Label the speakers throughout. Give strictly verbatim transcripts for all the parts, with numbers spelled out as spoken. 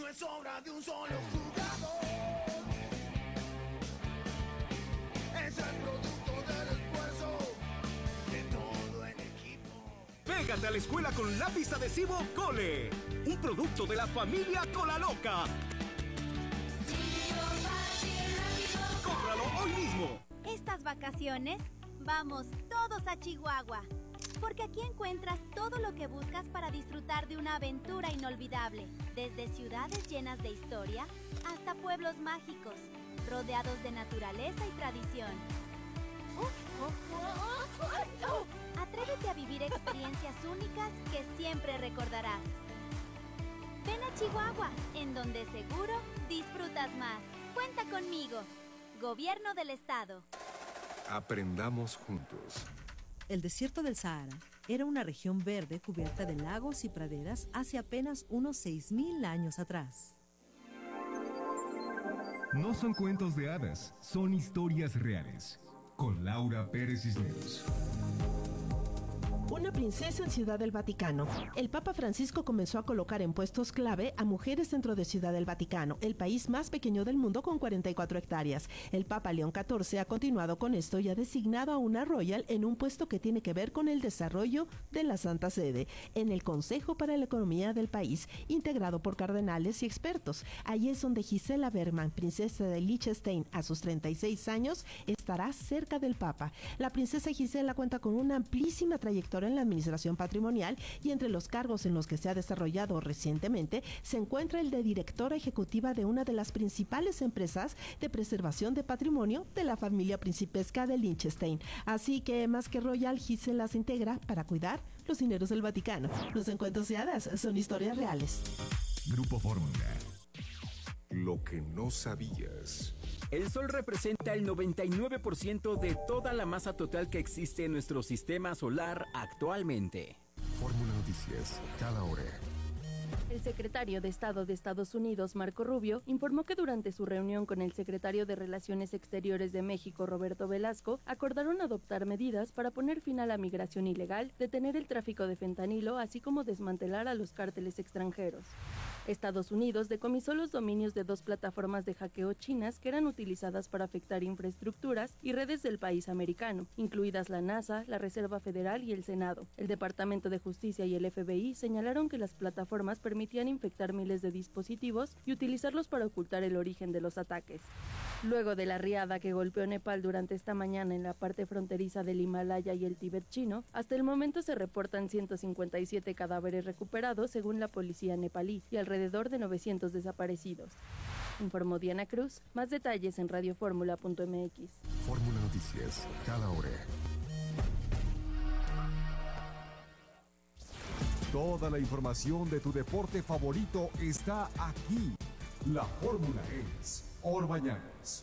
Speaker 1: es obra de un solo jugador. Es el producto del esfuerzo de todo el equipo.
Speaker 2: Pégate a la escuela con lápiz adhesivo Cole, un producto de la familia Cola Loca. ¡Cómpralo hoy mismo!
Speaker 3: Estas vacaciones, vamos todos a Chihuahua, porque aquí encuentras todo lo que buscas para disfrutar de una aventura inolvidable, desde ciudades llenas de historia hasta pueblos mágicos, rodeados de naturaleza y tradición. Atrévete a vivir experiencias únicas que siempre recordarás. Ven a Chihuahua, en donde seguro disfrutas más. Cuenta conmigo. Gobierno del Estado.
Speaker 4: Aprendamos juntos.
Speaker 5: El desierto del Sahara era una región verde cubierta de lagos y praderas hace apenas unos seis mil años atrás.
Speaker 6: No son cuentos de hadas, son historias reales. Con Laura Pérez Cisneros.
Speaker 7: Una princesa en Ciudad del Vaticano. El Papa Francisco comenzó a colocar en puestos clave a mujeres dentro de Ciudad del Vaticano, el país más pequeño del mundo con cuarenta y cuatro hectáreas. El Papa León catorce ha continuado con esto y ha designado a una royal en un puesto que tiene que ver con el desarrollo de la Santa Sede, en el Consejo para la Economía del país, integrado por cardenales y expertos. Allí es donde Gisela Bergman, princesa de Liechtenstein, a sus treinta y seis años, estará cerca del Papa. La princesa Gisela cuenta con una amplísima trayectoria en la administración patrimonial y entre los cargos en los que se ha desarrollado recientemente se encuentra el de directora ejecutiva de una de las principales empresas de preservación de patrimonio de la familia principesca de Liechtenstein. Así que más que royal, Gisela se integra para cuidar los dineros del Vaticano. Los encuentros de hadas son historias reales.
Speaker 6: Grupo Fórmula.
Speaker 4: Lo que no sabías.
Speaker 8: El Sol representa el noventa y nueve por ciento de toda la masa total que existe en nuestro sistema solar actualmente.
Speaker 4: Fórmula Noticias, cada hora.
Speaker 9: El secretario de Estado de Estados Unidos, Marco Rubio, informó que durante su reunión con el secretario de Relaciones Exteriores de México, Roberto Velasco, acordaron adoptar medidas para poner fin a la migración ilegal, detener el tráfico de fentanilo, así como desmantelar a los cárteles extranjeros. Estados Unidos decomisó los dominios de dos plataformas de hackeo chinas que eran utilizadas para afectar infraestructuras y redes del país americano, incluidas la NASA, la Reserva Federal y el Senado. El Departamento de Justicia y el F B I señalaron que las plataformas permitían infectar miles de dispositivos y utilizarlos para ocultar el origen de los ataques. Luego de la riada que golpeó Nepal durante esta mañana en la parte fronteriza del Himalaya y el Tíbet chino, hasta el momento se reportan ciento cincuenta y siete cadáveres recuperados según la policía nepalí y alrededor de novecientos desaparecidos. Informó Diana Cruz. Más detalles en radioformula punto m x.
Speaker 4: Fórmula Noticias, cada hora.
Speaker 6: Toda la información de tu deporte favorito está aquí. La fórmula es Orbañanos.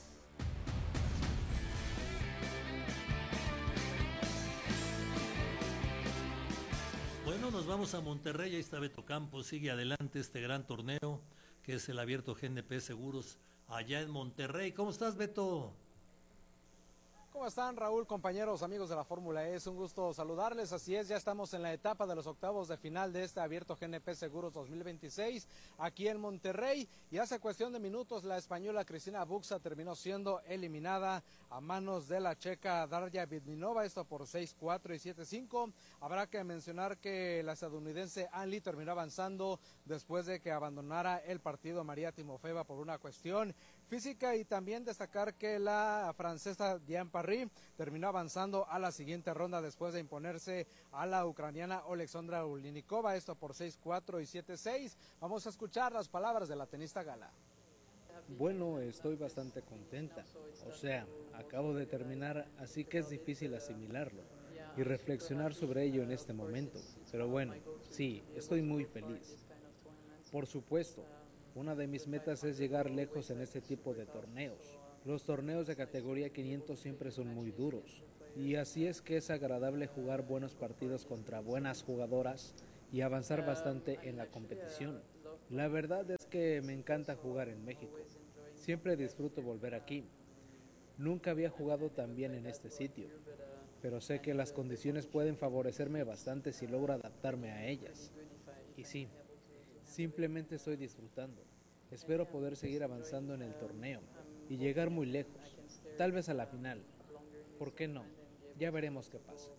Speaker 10: Bueno, nos vamos a Monterrey. Ahí está Beto Campos. Sigue adelante este gran torneo que es el Abierto G N P Seguros allá en Monterrey. ¿Cómo estás, Beto?
Speaker 11: ¿Cómo están, Raúl, compañeros, amigos de la Fórmula E? Es un gusto saludarles. Así es, ya estamos en la etapa de los octavos de final de este Abierto G N P Seguros dos mil veintiséis aquí en Monterrey. Y hace cuestión de minutos la española Cristina Buxa terminó siendo eliminada a manos de la checa Darya Vidminova, esto por seis cuatro y siete cinco. Habrá que mencionar que la estadounidense Ann Lee terminó avanzando después de que abandonara el partido María Timofeeva por una cuestión física, y también destacar que la francesa Diane Parry terminó avanzando a la siguiente ronda después de imponerse a la ucraniana Oleksandra Ulinikova, esto por seis cuatro y siete seis. Vamos a escuchar las palabras de la tenista gala.
Speaker 12: Bueno, estoy bastante contenta, o sea, acabo de terminar, así que es difícil asimilarlo y reflexionar sobre ello en este momento, pero bueno, sí, estoy muy feliz. Por supuesto, una de mis metas es llegar lejos en este tipo de torneos. Los torneos de categoría quinientos siempre son muy duros, y así es que es agradable jugar buenos partidos contra buenas jugadoras y avanzar bastante en la competición. La verdad es que me encanta jugar en México. Siempre disfruto volver aquí. Nunca había jugado tan bien en este sitio, pero sé que las condiciones pueden favorecerme bastante si logro adaptarme a ellas. Y sí, simplemente estoy disfrutando. Espero poder seguir avanzando en el torneo y llegar muy lejos, tal vez a la final. ¿Por qué no? Ya veremos qué pasa.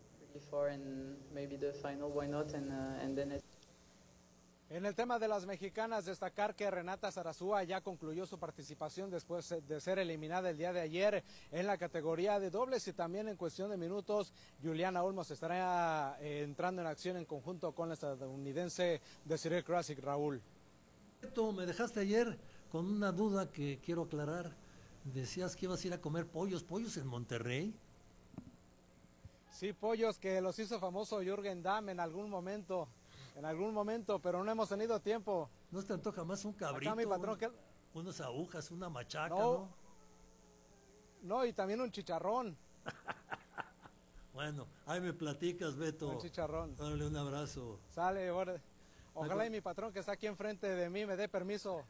Speaker 11: En el tema de las mexicanas, destacar que Renata Zarazúa ya concluyó su participación después de ser eliminada el día de ayer en la categoría de dobles, y también en cuestión de minutos Juliana Olmos estará eh, entrando en acción en conjunto con la estadounidense Desiree Krasick. Raúl.
Speaker 10: Me dejaste ayer con una duda que quiero aclarar. Decías que ibas a ir a comer pollos, pollos en Monterrey.
Speaker 11: Sí, pollos que los hizo famoso Jürgen Damm en algún momento. En algún momento, pero no hemos tenido tiempo.
Speaker 10: ¿No te antoja más un cabrito?
Speaker 11: Acá mi patrón, que...
Speaker 10: unas agujas, una machaca,
Speaker 11: no,
Speaker 10: ¿no?
Speaker 11: No, y también un chicharrón.
Speaker 10: Bueno, ahí me platicas, Beto.
Speaker 11: Un chicharrón.
Speaker 10: Dale un abrazo.
Speaker 11: Sale, ojalá y mi patrón que está aquí enfrente de mí me dé permiso.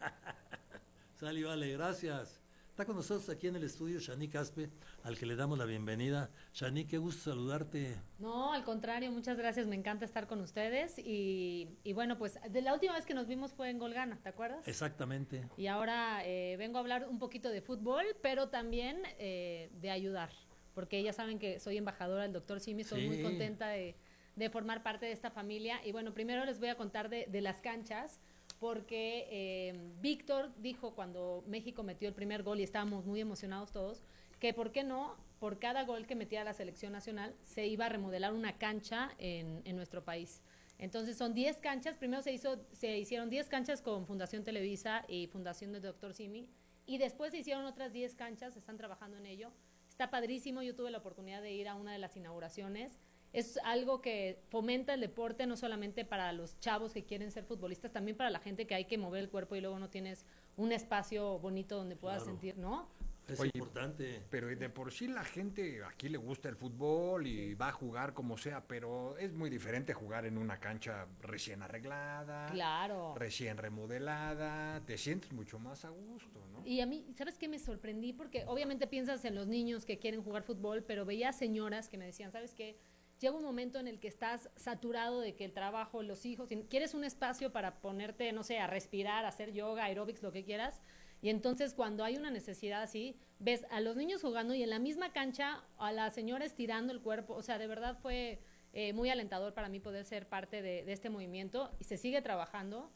Speaker 10: Sale, vale, gracias. Está con nosotros aquí en el estudio Shanique Aspe, al que le damos la bienvenida. Shanique, qué gusto saludarte.
Speaker 13: No, al contrario, muchas gracias, me encanta estar con ustedes. Y, y bueno, pues de la última vez que nos vimos fue en Golgana, ¿te acuerdas?
Speaker 10: Exactamente.
Speaker 13: Y ahora eh, vengo a hablar un poquito de fútbol, pero también eh, de ayudar, porque ya saben que soy embajadora del doctor Simi, estoy sí. muy contenta de, de formar parte de esta familia. Y bueno, primero les voy a contar de, de las canchas, porque eh, Víctor dijo cuando México metió el primer gol y estábamos muy emocionados todos, que por qué no, por cada gol que metía la selección nacional, se iba a remodelar una cancha en, en nuestro país. Entonces son diez canchas, primero se hizo se hicieron diez canchas con Fundación Televisa y Fundación del doctor Simi, y después se hicieron otras diez canchas, están trabajando en ello. Está padrísimo, yo tuve la oportunidad de ir a una de las inauguraciones. Es algo que fomenta el deporte no solamente para los chavos que quieren ser futbolistas, también para la gente que hay que mover el cuerpo y luego no tienes un espacio bonito donde puedas claro. sentir, ¿no?
Speaker 10: Es Oye, importante.
Speaker 14: Pero de por sí la gente aquí le gusta el fútbol y va a jugar como sea, pero es muy diferente jugar en una cancha recién arreglada,
Speaker 13: claro,
Speaker 14: recién remodelada, te sientes mucho más a gusto, ¿no?
Speaker 13: Y a mí, ¿sabes qué? Me sorprendí porque obviamente piensas en los niños que quieren jugar fútbol, pero veía señoras que me decían, ¿sabes qué? Llega un momento en el que estás saturado de que el trabajo, los hijos, quieres un espacio para ponerte, no sé, a respirar, a hacer yoga, aeróbics, lo que quieras, y entonces cuando hay una necesidad así, ves a los niños jugando y en la misma cancha a la señora estirando el cuerpo. O sea, de verdad fue eh, muy alentador para mí poder ser parte de, de este movimiento, y se sigue trabajando.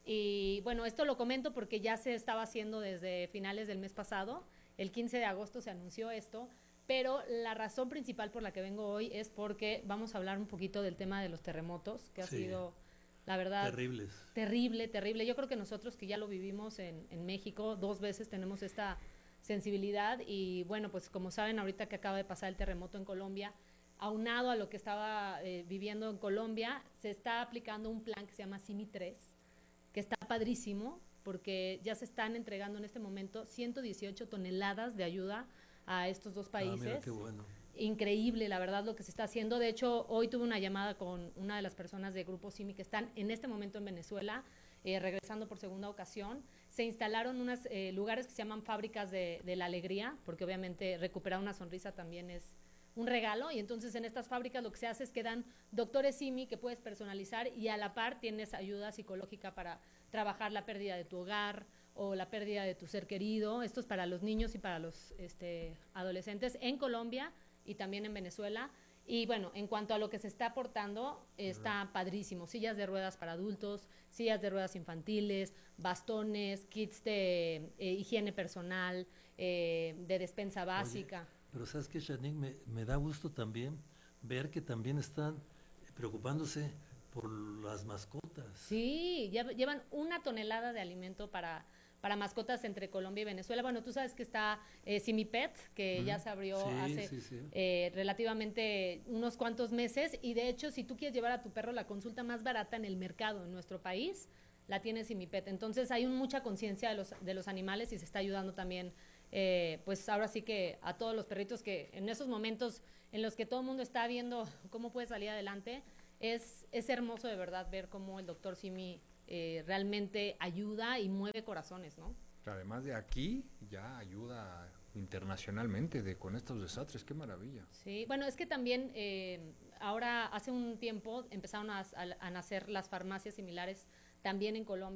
Speaker 13: Y bueno, esto lo comento porque ya se estaba haciendo desde finales del mes pasado, el quince de agosto se anunció esto. Pero la razón principal por la que vengo hoy es porque vamos a hablar un poquito del tema de los terremotos, que ha sí, sido, la verdad,
Speaker 10: terribles.
Speaker 13: terrible, terrible. Yo creo que nosotros que ya lo vivimos en, en México, dos veces tenemos esta sensibilidad. Y bueno, pues como saben, ahorita que acaba de pasar el terremoto en Colombia, aunado a lo que estaba eh, viviendo en Colombia, se está aplicando un plan que se llama Simi tres, que está padrísimo, porque ya se están entregando en este momento ciento dieciocho toneladas de ayuda a estos dos países.
Speaker 10: Ah, mira, qué bueno.
Speaker 13: Increíble, la verdad, lo que se está haciendo. De hecho, hoy tuve una llamada con una de las personas de Grupo Simi que están en este momento en Venezuela, eh, regresando por segunda ocasión. Se instalaron unos eh, lugares que se llaman fábricas de, de la alegría, porque obviamente recuperar una sonrisa también es un regalo, y entonces en estas fábricas lo que se hace es que dan doctores Simi que puedes personalizar, y a la par tienes ayuda psicológica para trabajar la pérdida de tu hogar o la pérdida de tu ser querido. Esto es para los niños y para los este, adolescentes en Colombia y también en Venezuela. Y bueno, en cuanto a lo que se está aportando, está uh-huh. padrísimo. Sillas de ruedas para adultos, sillas de ruedas infantiles, bastones, kits de eh, higiene personal, eh, de despensa básica.
Speaker 10: Oye, pero ¿sabes qué, Shanique? Me, me da gusto también ver que también están preocupándose por las mascotas.
Speaker 13: Sí, ya llevan una tonelada de alimento para, para mascotas entre Colombia y Venezuela. Bueno, tú sabes que está eh, Simi Pet, que mm. ya se abrió
Speaker 10: sí,
Speaker 13: hace
Speaker 10: sí, sí.
Speaker 13: Eh, relativamente unos cuantos meses, y de hecho, si tú quieres llevar a tu perro, la consulta más barata en el mercado en nuestro país la tiene Simi Pet. Entonces hay un, mucha conciencia de los, de los animales, y se está ayudando también, eh, pues ahora sí que a todos los perritos que en esos momentos en los que todo el mundo está viendo cómo puede salir adelante. Es, es hermoso de verdad ver cómo el doctor Simi eh, realmente ayuda y mueve corazones, ¿no?
Speaker 14: Además de aquí, ya ayuda internacionalmente de, con estos desastres, qué maravilla.
Speaker 13: Sí, bueno, es que también eh, ahora hace un tiempo empezaron a, a, a nacer las farmacias similares también en Colombia,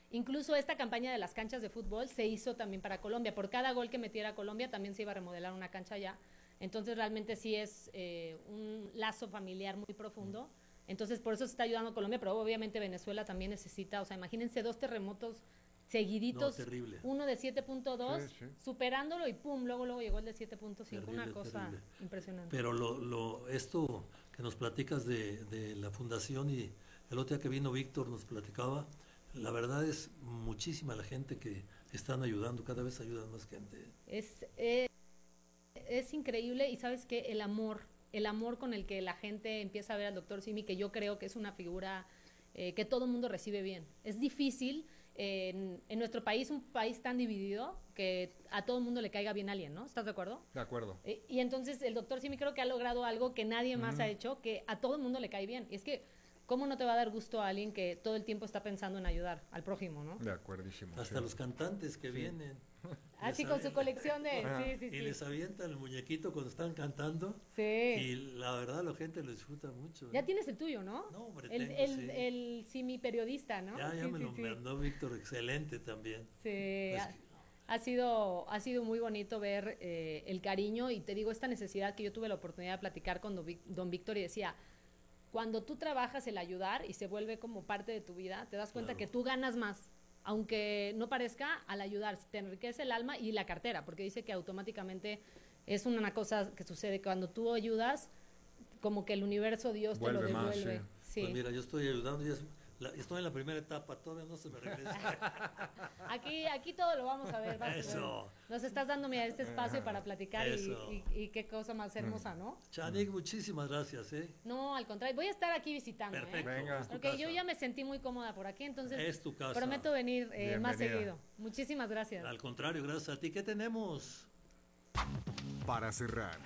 Speaker 13: Incluso esta campaña de las canchas de fútbol se hizo también para Colombia. Por cada gol que metiera Colombia también se iba a remodelar una cancha allá. Entonces realmente sí es eh, un lazo familiar muy profundo. Entonces por eso se está ayudando a Colombia, pero obviamente Venezuela también necesita, o sea, imagínense dos terremotos seguiditos,
Speaker 10: No, terrible.
Speaker 13: uno de siete punto dos,
Speaker 10: Sí, sí.
Speaker 13: superándolo y pum, luego luego llegó el de siete punto cinco, una cosa
Speaker 10: terrible.
Speaker 13: impresionante.
Speaker 10: Pero lo, lo, esto que nos platicas de, de la fundación y el otro día que vino Víctor nos platicaba, la verdad es muchísima la gente que están ayudando, cada vez ayudan más gente.
Speaker 13: Es, eh, es increíble y sabes que el amor, el amor con el que la gente empieza a ver al doctor Simi, que yo creo que es una figura eh, que todo el mundo recibe bien. Es difícil eh, en, en nuestro país, un país tan dividido, que a todo el mundo le caiga bien alguien, ¿no? ¿Estás de acuerdo?
Speaker 14: De acuerdo.
Speaker 13: Eh, y entonces el doctor Simi creo que ha logrado algo que nadie más
Speaker 14: Ujú.
Speaker 13: ha hecho, que a todo el mundo le cae bien. Y es que, ¿cómo no te va a dar gusto a alguien que todo el tiempo está pensando en ayudar al prójimo, no?
Speaker 14: De acuerdísimo.
Speaker 10: Hasta
Speaker 14: sí.
Speaker 10: los cantantes que
Speaker 14: Sí.
Speaker 10: vienen.
Speaker 13: Así
Speaker 10: Les
Speaker 13: con su
Speaker 10: avientan-
Speaker 13: colección de...
Speaker 14: Ajá.
Speaker 13: Sí, sí,
Speaker 10: Y
Speaker 13: sí.
Speaker 10: les avientan el muñequito cuando están cantando.
Speaker 13: Sí.
Speaker 10: Y la verdad la gente lo disfruta mucho.
Speaker 13: Ya
Speaker 10: ¿no?
Speaker 13: tienes el tuyo, ¿no?
Speaker 10: No, hombre,
Speaker 13: el,
Speaker 10: tengo,
Speaker 13: el,
Speaker 10: sí.
Speaker 13: el Simi periodista, ¿no?
Speaker 10: Ya, ya
Speaker 13: Sí,
Speaker 10: me
Speaker 13: sí,
Speaker 10: lo
Speaker 13: sí.
Speaker 10: mandó Víctor, excelente también.
Speaker 13: Sí,
Speaker 10: Es
Speaker 13: ha, ha sido, ha sido muy bonito ver eh, el cariño y te digo, esta necesidad que yo tuve la oportunidad de platicar con don, Vic- don Víctor y decía, cuando tú trabajas el ayudar y se vuelve como parte de tu vida, te das cuenta
Speaker 10: Claro.
Speaker 13: que tú ganas más, aunque no parezca, al ayudar, te enriquece el alma y la cartera, porque dice que automáticamente es una cosa que sucede cuando tú ayudas, como que el universo, Dios te lo
Speaker 14: Vuelve más,
Speaker 13: devuelve.
Speaker 14: sí.
Speaker 13: Sí.
Speaker 10: Pues mira, yo estoy ayudando, ya es- la- estoy en la primera etapa, todavía no se me regresa.
Speaker 13: Aquí, aquí todo lo vamos a ver. vas a ver.
Speaker 10: Eso.
Speaker 13: Nos estás dando mira, este espacio para platicar y,
Speaker 10: Eso.
Speaker 13: y- y qué cosa más hermosa, ¿no?
Speaker 10: Chanik, muchísimas gracias, ¿eh?
Speaker 13: No, al contrario, voy a estar aquí visitando.
Speaker 10: Perfecto,
Speaker 13: ¿eh?
Speaker 10: Venga. es tu
Speaker 13: Porque yo
Speaker 10: casa.
Speaker 13: ya me sentí muy cómoda por aquí, entonces
Speaker 10: Es tu casa.
Speaker 13: prometo venir eh, más
Speaker 10: Bienvenida.
Speaker 13: seguido. Muchísimas gracias.
Speaker 10: Al contrario, gracias a ti. ¿Qué tenemos?
Speaker 4: Para cerrar,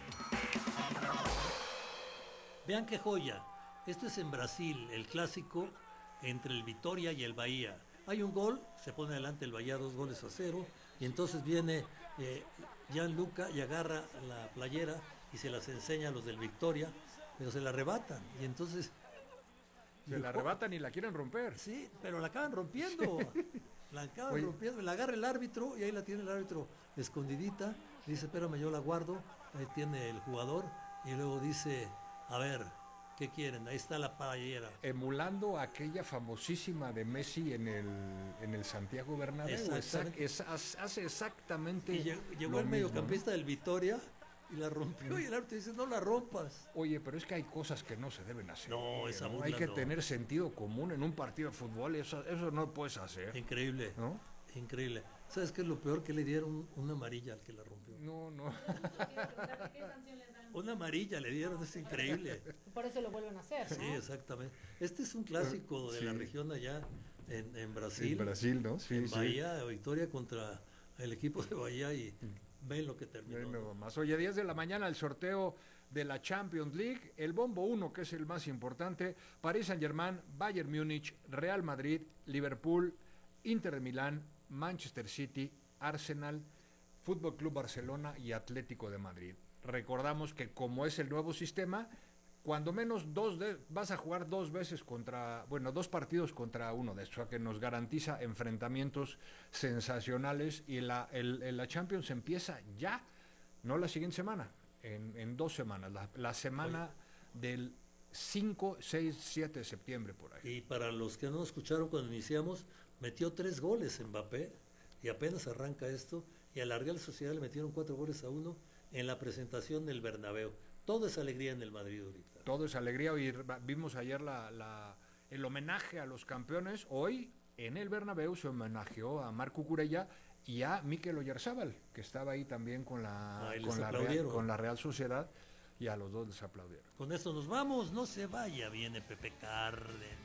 Speaker 10: Vean qué joya. Esto es en Brasil, el clásico entre el Vitória y el Bahía. Hay un gol, se pone adelante el Bahía dos goles a cero, y entonces viene eh, Gianluca y agarra la playera y se las enseña a los del Victoria, pero se la arrebatan. Y entonces...
Speaker 14: Se la arrebatan y la quieren romper.
Speaker 10: Sí, pero la acaban rompiendo. La acaban
Speaker 14: Oye.
Speaker 10: rompiendo. La agarra el árbitro y ahí la tiene el árbitro escondidita. Dice, espérame, yo la guardo. Ahí tiene el jugador. Y luego dice, a ver, ¿qué quieren? Ahí está la playera.
Speaker 14: Emulando aquella famosísima de Messi en el, en el Santiago Bernabéu.
Speaker 10: Exactamente.
Speaker 14: Exact- es- hace exactamente
Speaker 10: Y llegó, llegó
Speaker 14: lo
Speaker 10: el
Speaker 14: mismo,
Speaker 10: mediocampista del Vitoria y la rompió. Y el árbitro dice, no la rompas.
Speaker 14: Oye, pero es que hay cosas que no se deben hacer.
Speaker 10: No, esa burla
Speaker 14: Hay que
Speaker 10: no.
Speaker 14: tener sentido común en un partido de fútbol. Eso, eso no puedes hacer.
Speaker 10: Increíble.
Speaker 14: ¿No?
Speaker 10: Increíble. ¿Sabes qué es lo peor? Que le dieron una amarilla al que la rompió.
Speaker 14: No, no.
Speaker 10: Una amarilla le dieron, es increíble.
Speaker 13: Por eso lo vuelven a hacer, ¿no?
Speaker 10: Sí, exactamente. Este es un clásico de
Speaker 14: Sí.
Speaker 10: la región allá en, en Brasil.
Speaker 14: En Brasil, ¿no? Sí,
Speaker 10: en
Speaker 14: sí.
Speaker 10: Bahía, Victoria contra el equipo de Bahía y ven lo que terminó.
Speaker 14: Bueno, más. Oye, diez de la mañana el sorteo de la Champions League, el bombo uno, que es el más importante, Paris Saint-Germain, Bayern Múnich, Real Madrid, Liverpool, Inter de Milán, Manchester City, Arsenal, Fútbol Club Barcelona y Atlético de Madrid. Recordamos que como es el nuevo sistema, cuando menos dos de, vas a jugar dos veces contra, bueno, dos partidos contra uno de estos, o sea que nos garantiza enfrentamientos sensacionales y la, el, el- la Champions empieza ya, no la siguiente semana, en, en dos semanas, la, la semana del cinco, seis, siete de septiembre por ahí.
Speaker 10: Y para los que no nos escucharon cuando iniciamos, metió tres goles Mbappé y apenas arranca esto. Y a la Real Sociedad le metieron cuatro goles a uno en la presentación del Bernabéu. Todo es alegría en el Madrid ahorita.
Speaker 14: Todo es alegría. Y vimos ayer la, la, el homenaje a los campeones. Hoy en el Bernabéu se homenajeó a Marc Cucurella y a Mikel Oyarzábal, que estaba ahí también con la,
Speaker 10: Ah, y les
Speaker 14: con, la Real,
Speaker 10: aplaudieron.
Speaker 14: con la Real Sociedad, y a los dos les aplaudieron.
Speaker 10: Con esto nos vamos, no se vaya, viene Pepe Cárdenas.